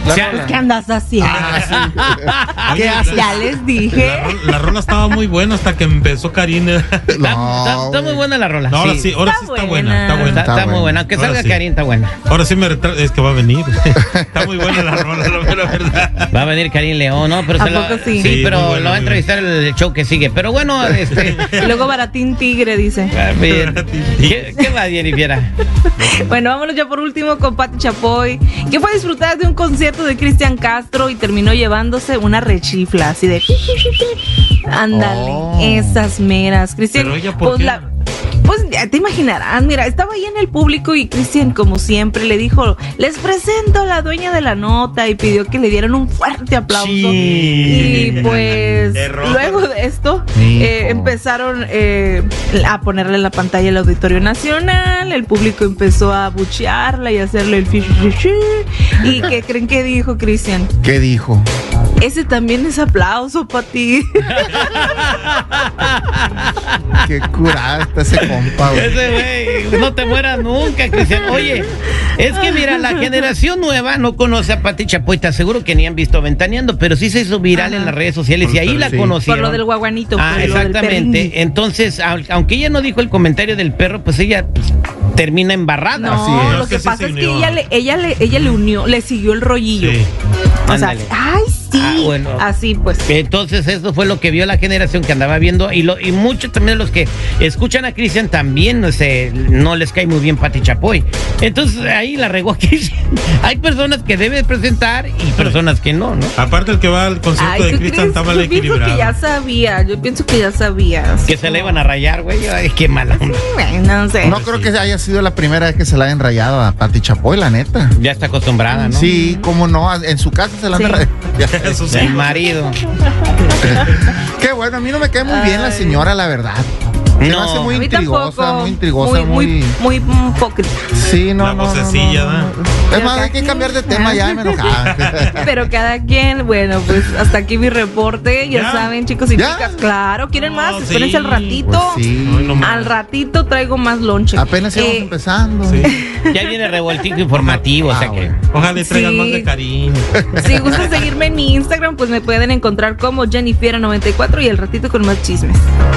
¿Qué andas haciendo? ¿Qué haces? Ya les dije. La rola estaba muy buena hasta que empezó Karina. Está muy buena la rola. No, ahora sí está buena. Está muy buena. Aunque salga Karina, está buena. Ahora sí es que va a venir. Está muy buena la rola, la verdad. Va a venir Karim León, ¿no? Pero sí, pero lo va a entrevistar el show que sigue. Pero bueno, Y luego Baratín Tigre, dice. ¿Qué va, Jennifer? Bueno, vámonos ya por último con Pati Chapoy, que fue a disfrutar de un concierto de Cristian Castro y terminó llevándose una rechifla, así de... Ándale, esas meras. Cristian, pues ya te imaginarás, mira, estaba ahí en el público y Cristian, como siempre, le dijo, les presento a la dueña de la nota, y pidió que le dieran un fuerte aplauso. Y pues luego de esto empezaron a ponerle en la pantalla el Auditorio Nacional, el público empezó a abuchearla y hacerle el fish. ¿Y qué creen que dijo Cristian? ¿Qué dijo? Ese también es aplauso para ti. Qué curada está ese compa, güey. Ese güey, no te mueras nunca, Cristian. Oye, es que mira, la generación nueva no conoce a Pati Chapoy, te aseguro que ni han visto Ventaneando, pero sí se hizo viral en las redes sociales y ahí la conocieron. Por lo del guaguanito. Exactamente. Entonces, aunque ella no dijo el comentario del perro, pues ella termina embarrada. No, lo que pasa es que ella le unió, le siguió el rollillo. Sí. O sea, ay, sí. Bueno. Así pues. Entonces, eso fue lo que vio la generación que andaba viendo. Y muchos también de los que escuchan a Cristian también no les cae muy bien Pati Chapoy. Entonces, ahí la regó Cristian. Hay personas que debe presentar y personas que no, ¿no? Aparte, el que va al concierto de Cristian estaba mal equilibrado. Yo pienso que ya sabía. Que se le iban a rayar, güey. Ay, qué mala onda. No sé. No creo que haya sido la primera vez que se la hayan rayado a Pati Chapoy, la neta. Ya está acostumbrada, ¿no? Sí, cómo no. En su casa se la han rayado. El marido. Qué bueno, a mí no me cae muy bien la señora, la verdad. Se me hace muy intrigosa, muy hipócrita. Sí, no. La vocecilla, ¿no? Es más, hay que cambiar de tema, ya me enojaba. Pero cada quien, bueno, pues hasta aquí mi reporte. Ya saben, chicos y chicas, claro, ¿quieren más? Espérense al ratito. Pues sí. Al ratito traigo más lonche. Apenas íbamos empezando. Sí. Ya viene revoltijo informativo, o sea que... Ojalá traigan más de cariño. Si gustan seguirme en mi Instagram, pues me pueden encontrar como Jennifer94 y al ratito con más chismes.